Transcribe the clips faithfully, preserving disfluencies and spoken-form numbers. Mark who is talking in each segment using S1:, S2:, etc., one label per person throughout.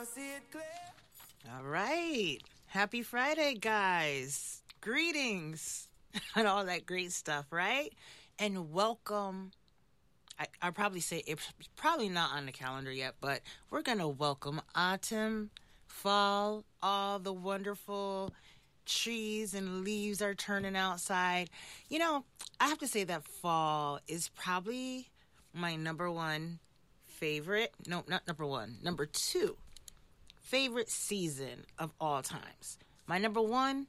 S1: All right. Happy Friday, guys. Greetings and all that great stuff, right? And welcome. I, I'll probably say it's probably not on the calendar yet, but we're going to welcome autumn, fall, all the wonderful trees and leaves are turning outside. You know, I have to say that fall is probably my number one favorite. No, not number one. Number two favorite season of all times. My number one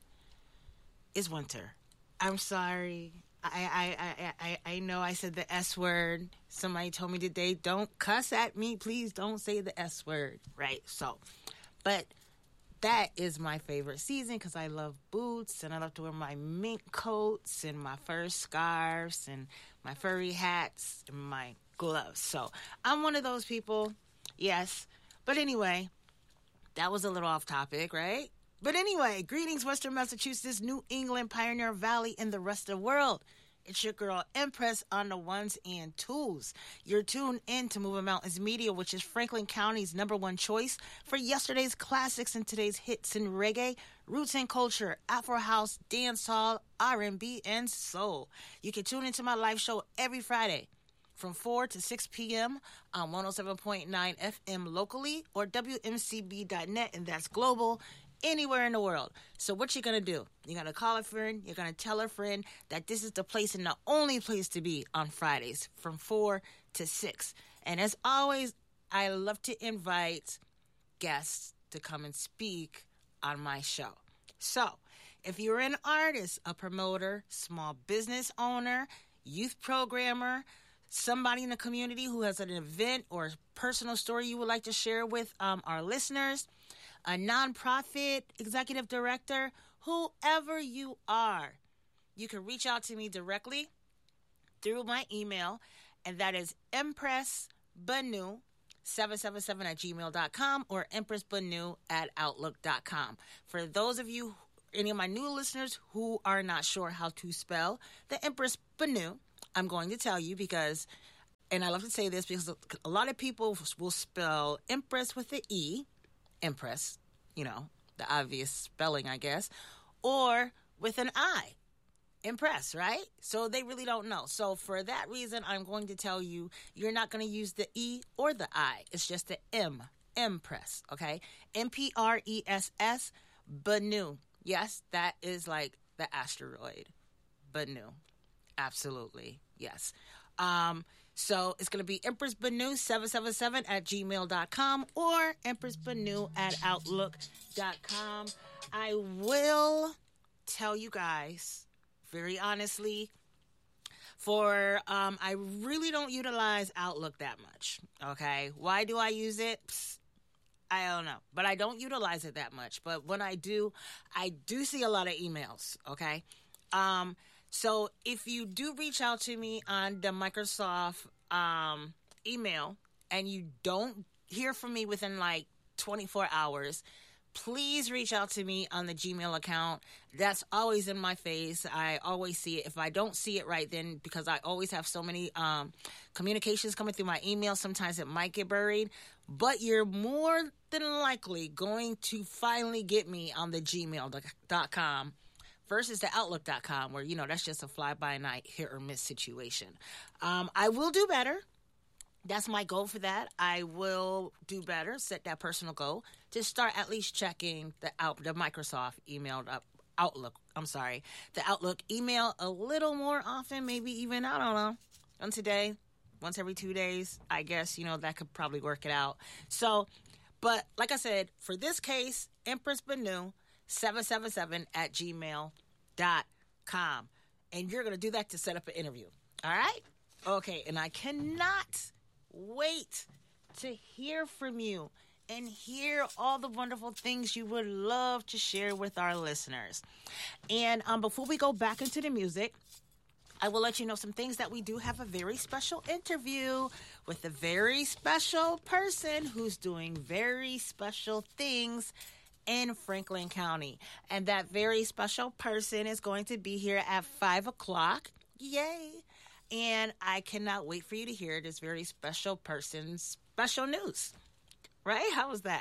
S1: is winter. I'm sorry. I, I, I, I, I know I said the S word. Somebody told me today, don't cuss at me. Please don't say the S word. Right? So, but that is my favorite season because I love boots and I love to wear my mink coats and my fur scarves and my furry hats and my gloves. So I'm one of those people. Yes. But anyway, that was a little off topic, right? But anyway, greetings, Western Massachusetts, New England, Pioneer Valley, and the rest of the world. It's your girl, Empress, on the ones and twos. You're tuned in to Moving Mountains Media, which is Franklin County's number one choice for yesterday's classics and today's hits in reggae, roots and culture, Afro house, dancehall, R and B, and soul. You can tune into my live show every Friday from four to six p.m. on one oh seven point nine F M locally or W M C B dot net, and that's global, anywhere in the world. So what you're going to do, you're going to call a friend, you're going to tell a friend that this is the place and the only place to be on Fridays from four to six. And as always, I love to invite guests to come and speak on my show. So if you're an artist, a promoter, small business owner, youth programmer, somebody in the community who has an event or personal story you would like to share with um, our listeners, a nonprofit executive director, whoever you are, you can reach out to me directly through my email, and that is empressbanu seven seven seven at gmail dot com or empressbanu at outlook dot com. For those of you, any of my new listeners who are not sure how to spell the Empress Banu, I'm going to tell you because, and I love to say this because a lot of people will spell Empress with the E, Empress, you know, the obvious spelling, I guess, or with an I, Impress, right? So they really don't know. So for that reason, I'm going to tell you, you're not going to use the E or the I. It's just the M, Empress, okay? M P R E S S, Banu. Yes, that is like the asteroid, Banu. Absolutely. Yes. Um, so it's going to be empressbanu seven seven seven at gmail dot com or empressbanu at outlook dot com. I will tell you guys very honestly, for um, I really don't utilize Outlook that much. Okay. Why do I use it? Psst, I don't know, but I don't utilize it that much. But when I do, I do see a lot of emails. Okay. Um, So if you do reach out to me on the Microsoft um, email and you don't hear from me within like twenty-four hours, please reach out to me on the Gmail account. That's always in my face. I always see it. If I don't see it right then, because I always have so many um, communications coming through my email, sometimes it might get buried. But you're more than likely going to finally get me on the gmail dot com. Versus the outlook dot com, where, you know, that's just a fly-by-night hit-or-miss situation. Um, I will do better. That's my goal for that. I will do better, set that personal goal, to start at least checking the out the Microsoft email, uh, Outlook, I'm sorry, the Outlook email a little more often, maybe even, I don't know, on today, once every two days, I guess, you know, that could probably work it out. So, but like I said, for this case, Empress Banu, seven seven seven at gmail dot com. And you're going to do that to set up an interview. All right? Okay. And I cannot wait to hear from you and hear all the wonderful things you would love to share with our listeners. And um, before we go back into the music, I will let you know some things that we do have a very special interview with a very special person who's doing very special things in Franklin County. And that very special person is going to be here at five o'clock. Yay! And I cannot wait for you to hear this very special person's special news. Right? How was that?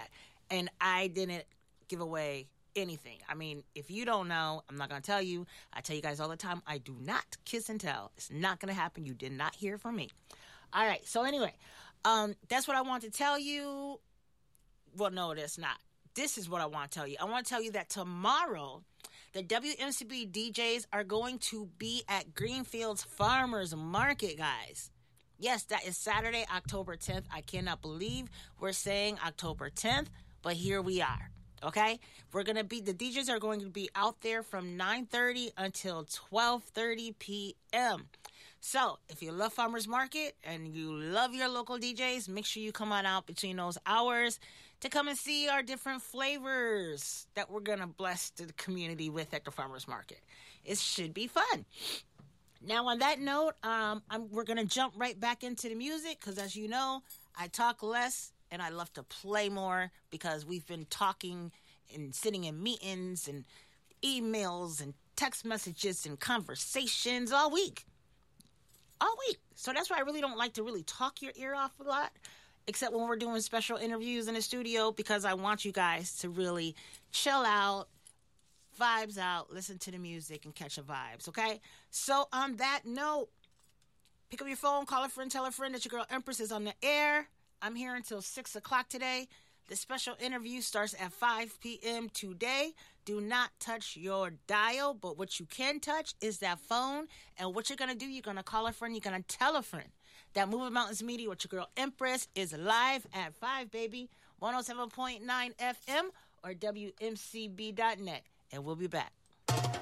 S1: and I didn't give away anything. I mean, if you don't know, I'm not going to tell you. I tell you guys all the time, I do not kiss and tell. It's not going to happen. You did not hear from me. All right. So anyway, um, that's what I want to tell you. Well, no, that's not. This is what I want to tell you. I want to tell you that tomorrow, the W M C B D Js are going to be at Greenfields Farmers Market, guys. Yes, that is Saturday, October tenth. I cannot believe we're saying October tenth, but here we are. Okay, we're gonna be the D Js are going to be out there from nine thirty until twelve thirty p.m. So if you love farmers market and you love your local D Js, make sure you come on out between those hours to come and see our different flavors that we're gonna bless the community with at the farmers market. It should be fun. Now, on that note, um, I'm, we're gonna jump right back into the music because, as you know, I talk less. And I love to play more because we've been talking and sitting in meetings and emails and text messages and conversations all week. All week. So that's why I really don't like to really talk your ear off a lot, except when we're doing special interviews in the studio, because I want you guys to really chill out, vibes out, listen to the music, and catch the vibes, okay? So on that note, pick up your phone, call a friend, tell a friend that your girl Empress is on the air. I'm here until six o'clock today. The special interview starts at five p.m. today. Do not touch your dial, but what you can touch is that phone. And what you're going to do, you're going to call a friend, you're going to tell a friend that Moving Mountains Media with your girl Empress is live at five, baby, one oh seven point nine F M or W M C B dot net. And we'll be back.